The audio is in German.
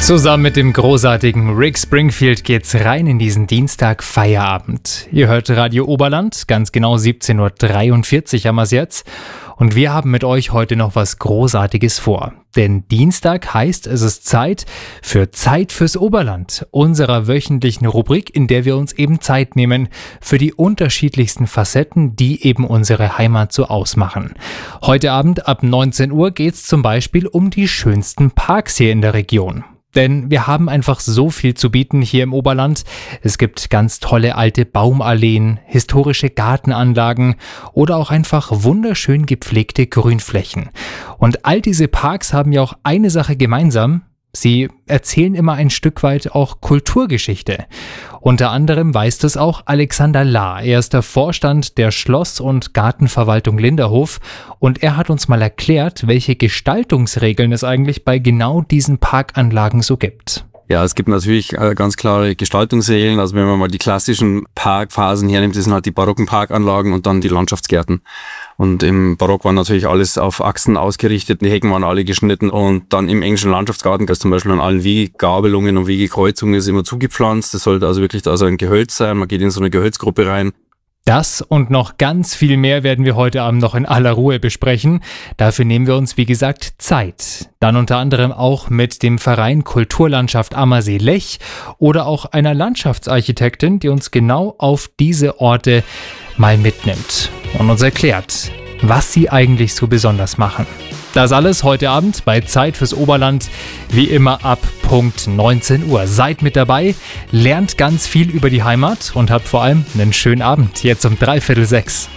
Zusammen mit dem großartigen Rick Springfield geht's rein in diesen Dienstag Feierabend. Ihr hört Radio Oberland, ganz genau 17.43 Uhr haben wir's jetzt. Und wir haben mit euch heute noch was Großartiges vor. Denn Dienstag heißt, es ist Zeit fürs Oberland, unserer wöchentlichen Rubrik, in der wir uns eben Zeit nehmen für die unterschiedlichsten Facetten, die eben unsere Heimat so ausmachen. Heute Abend ab 19 Uhr geht's zum Beispiel um die schönsten Parks hier in der Region. Denn wir haben einfach so viel zu bieten hier im Oberland. Es gibt ganz tolle alte Baumalleen, historische Gartenanlagen oder auch einfach wunderschön gepflegte Grünflächen. Und all diese Parks haben ja auch eine Sache gemeinsam. Sie erzählen immer ein Stück weit auch Kulturgeschichte. Unter anderem weiß das auch Alexander Lahr. Er ist der Vorstand der Schloss- und Gartenverwaltung Linderhof und er hat uns mal erklärt, welche Gestaltungsregeln es eigentlich bei genau diesen Parkanlagen so gibt. Ja, es gibt natürlich ganz klare Gestaltungsregeln. Also wenn man mal die klassischen Parkphasen hernimmt, das sind halt die barocken Parkanlagen und dann die Landschaftsgärten. Und im Barock war natürlich alles auf Achsen ausgerichtet, die Hecken waren alle geschnitten und dann im englischen Landschaftsgarten, zum Beispiel an allen Wegegabelungen und Wegekreuzungen ist immer zugepflanzt. Das sollte also wirklich da so ein Gehölz sein, man geht in so eine Gehölzgruppe rein. Das und noch ganz viel mehr werden wir heute Abend noch in aller Ruhe besprechen. Dafür nehmen wir uns, wie gesagt, Zeit. Dann unter anderem auch mit dem Verein Kulturlandschaft Ammersee-Lech oder auch einer Landschaftsarchitektin, die uns genau auf diese Orte mal mitnimmt und uns erklärt, was sie eigentlich so besonders machen. Das alles heute Abend bei Zeit fürs Oberland, wie immer ab Punkt 19 Uhr. Seid mit dabei, lernt ganz viel über die Heimat und habt vor allem einen schönen Abend, jetzt um 5:45.